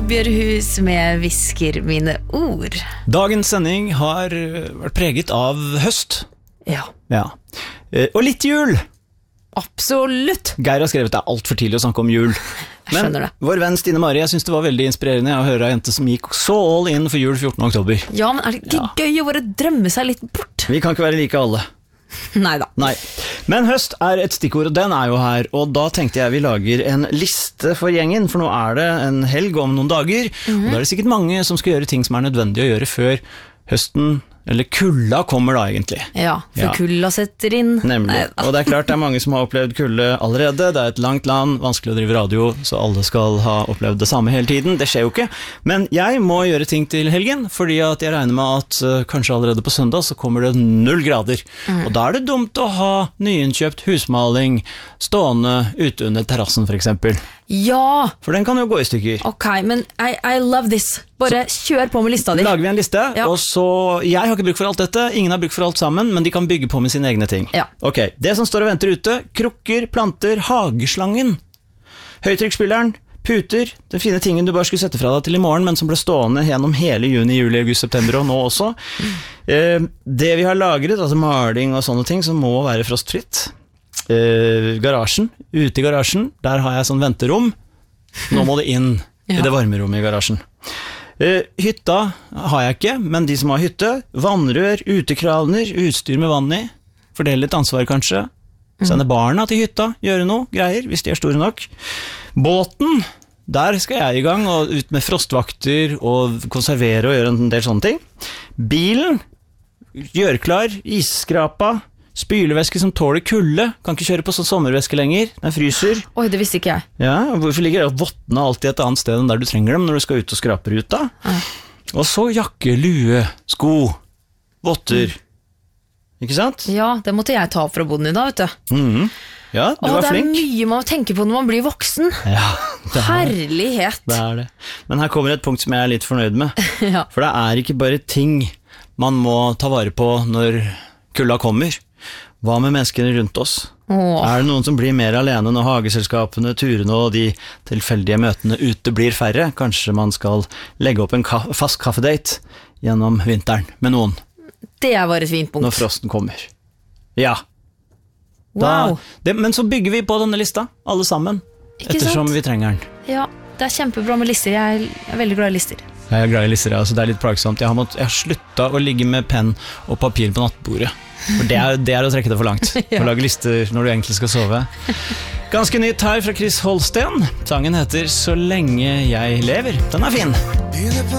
Bjørhus med Hvisker mine ord. Dagens sending har vært preget av høst. Ja. Og litt jul. Absolutt. Geir har skrevet det alt for tidlig å snakke om jul. Men vår venn Stine Marie, jeg synes det var veldig inspirerende å høre en jente som gikk så all in for jul 14. oktober. Ja, men det ikke gøy å bare drømme seg litt bort? Vi kan ikke være like alle. Neida. Nei. Men høst er et stikkord, og den er jo her, og da tenkte jeg vi lager en liste for gjengen, for nå er det en helg om noen dager, og da er det sikkert mange som skal gjøre ting som er nødvendig å gjøre før høsten, eller kulda kommer da egentlig. Ja, for kulda setter inn. Nemlig, og det er klart det er mange som har opplevd kulde allerede, det er et langt land, vanskelig å drive radio, så alle skal ha opplevd det samme hele tiden, det skjer jo ikke. Men jeg må gjøre ting til helgen, fordi at jeg regner med at kanskje allerede på søndag så kommer det 0 grader. Og da er det dumt å ha nyinnkjøpt husmaling stående ute under terrassen for eksempel. Ja! For den kan jo gå i stykker. Ok, men I love this. Bare kjør på med lista di. Lager vi en liste, og så, jeg har ikke bruk for alt dette, ingen har bruk for alt sammen, men de kan bygge på med sine egne ting. Ja. Ok, det som står og venter ute, krukker, planter, hageslangen, høytrykksspilleren, puter, den fine tingen du bare skulle sette fra deg til i morgen, men som ble stående gjennom hele juni, juli, august, september og nå også. Det vi har lagret, altså maling og sånne ting, som må være frostfritt. Garasjen, ute i garasjen, der har jeg sånn venterom. Nå må det inn i det varmerommet i garasjen. Hytta har jeg ikke, men de som har hytte, vannrør, utekraner, utstyr med vann i, fordele litt ansvar kanskje, sende barna til hytta, gjøre noe greier, hvis de er store nok. Båten, der skal jeg i gang, og ut med frostvakter, og konservere og gjøre en del sånne ting. Bilen, gjøre klar, isskrapa, spylevæske som tåler kulde, kan ikke kjøre på sånn sommervæske lenger, den fryser. Oi, det visste ikke jeg. Ja, hvorfor ligger det vottene alltid et annet sted enn der du trenger dem når du skal ut og skrape ruta? Og så jakke, lue, sko, votter. Ikke sant? Ja, det måtte jeg ta opp fra boden i dag, vet du. Ja, du var flink. Det er mye man tenker på når man blir voksen. Ja, Herlighet. Det er det. Men her kommer et punkt som jeg er litt fornøyd med. For det er ikke bare ting man må ta vare på når kulda kommer. Hva med menneskene rundt oss? Er det noen som blir mer alene når hageselskapene, turene og de tilfeldige møtene ute blir færre? Kanskje man skal legge opp en fast kaffedate gjennom vinteren med noen? Det var et fint punkt. Når frosten kommer. Ja. Wow. Men så bygger vi på denne lista, alle sammen, ettersom vi trenger den. Ja, det er kjempebra med lister. Jeg er veldig glad i lister. Jeg er glad i lister, altså det er litt plagsomt. Jeg har sluttet å ligge med penn og papir på nattbordet. For det er å trekke det for langt. Å lage lister når du egentlig skal sove. Ganske nytt her fra Chris Holsten. Sangen heter Så lenge jeg lever. Den er fin.